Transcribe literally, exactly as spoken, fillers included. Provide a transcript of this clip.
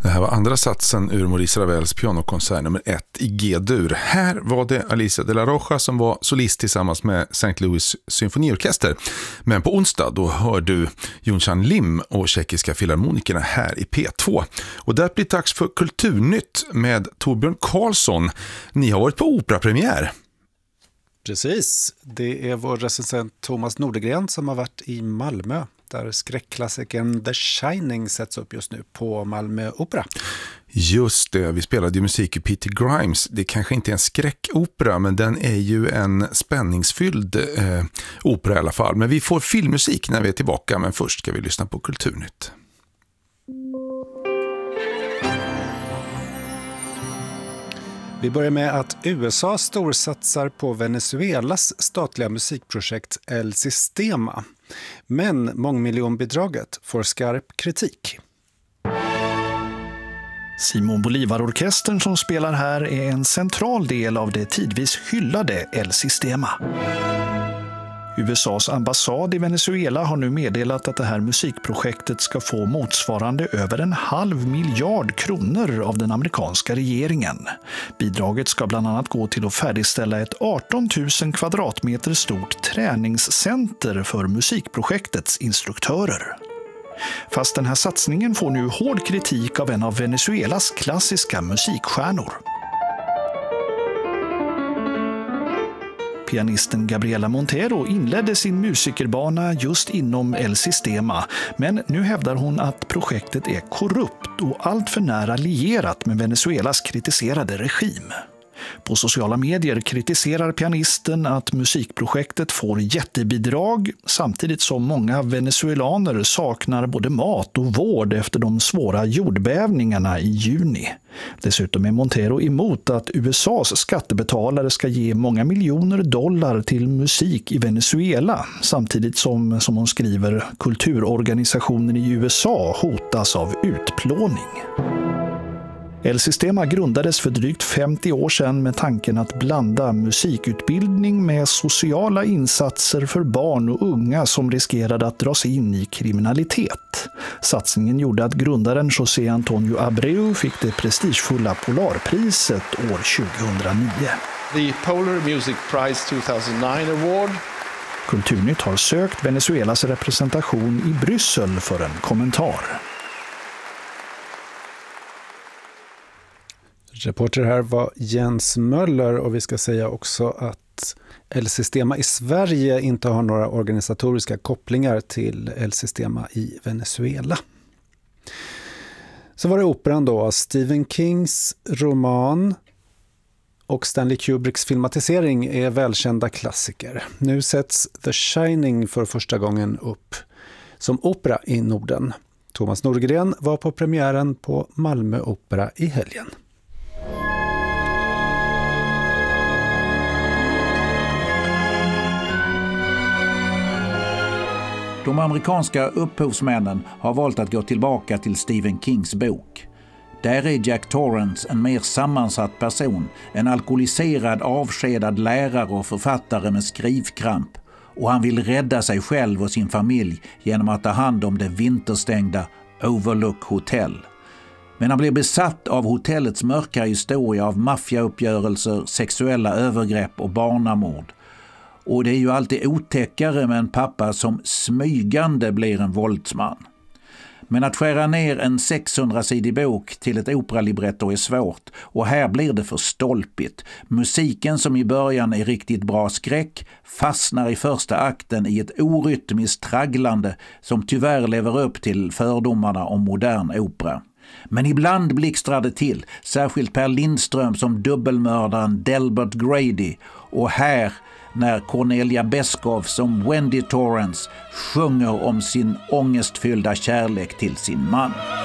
Det här var andra satsen ur Maurice Ravels pianokonsert nummer ett i G-dur. Här var det Alicia de la Rocha som var solist tillsammans med Saint Louis symfoniorkester. Men på onsdag då hör du Yunchan Lim och tjeckiska filharmonikerna här i P två. Och där blir det dags för Kulturnytt med Torbjörn Karlsson. Ni har varit på operapremiär. Precis, det är vår recensent Thomas Nordegren som har varit i Malmö, där skräckklassikern The Shining sätts upp just nu på Malmö Opera. Just det, vi spelade ju musik i Peter Grimes. Det kanske inte är en skräckopera, men den är ju en spänningsfylld eh, opera i alla fall. Men vi får filmmusik när vi är tillbaka, men först ska vi lyssna på Kulturnytt. Vi börjar med att U S A storsatsar på Venezuelas statliga musikprojekt El Sistema. Men mångmiljonbidraget får skarp kritik. Simon Bolivar-orkestern som spelar här är en central del av det tidvis hyllade El Sistema. U S A:s ambassad i Venezuela har nu meddelat att det här musikprojektet ska få motsvarande över en halv miljard kronor av den amerikanska regeringen. Bidraget ska bland annat gå till att färdigställa ett arton tusen kvadratmeter stort träningscenter för musikprojektets instruktörer. Fast den här satsningen får nu hård kritik av en av Venezuelas klassiska musikstjärnor. Pianisten Gabriela Montero inledde sin musikerbana just inom El Sistema, men nu hävdar hon att projektet är korrupt och allt för nära lierat med Venezuelas kritiserade regim. På sociala medier kritiserar pianisten att musikprojektet får jättebidrag samtidigt som många venezuelaner saknar både mat och vård efter de svåra jordbävningarna i juni. Dessutom är Montero emot att U S A:s skattebetalare ska ge många miljoner dollar till musik i Venezuela samtidigt som, som hon skriver, kulturorganisationen i U S A hotas av utplåning. El Sistema grundades för drygt femtio år sedan med tanken att blanda musikutbildning med sociala insatser för barn och unga som riskerade att dras in i kriminalitet. Satsningen gjorde att grundaren José Antonio Abreu fick det prestigefulla Polarpriset år tjugohundranio. The Polar Music Prize two thousand nine award. Kulturnytt har sökt Venezuelas representation i Bryssel för en kommentar. Reporter här var Jens Möller, och vi ska säga också att El Sistema i Sverige inte har några organisatoriska kopplingar till El Sistema i Venezuela. Så var det operan då, Stephen Kings roman och Stanley Kubricks filmatisering är välkända klassiker. Nu sätts The Shining för första gången upp som opera i Norden. Thomas Nordegren var på premiären på Malmö Opera i helgen. De amerikanska upphovsmännen har valt att gå tillbaka till Stephen Kings bok. Där är Jack Torrance en mer sammansatt person, en alkoholiserad, avskedad lärare och författare med skrivkramp. Och han vill rädda sig själv och sin familj genom att ta hand om det vinterstängda Overlook Hotel. Men han blir besatt av hotellets mörka historia av maffiauppgörelser, sexuella övergrepp och barnamord. Och det är ju alltid otäckare med en pappa som smygande blir en våldsman. Men att skära ner en sexhundrasidig bok till ett operalibretto är svårt, och här blir det för stolpigt. Musiken som i början är riktigt bra skräck fastnar i första akten i ett orytmiskt tragglande som tyvärr lever upp till fördomarna om modern opera. Men ibland blixtrar det till, särskilt Per Lindström som dubbelmördaren Delbert Grady, och här när Cornelia Beskow som Wendy Torrance sjunger om sin ångestfyllda kärlek till sin man.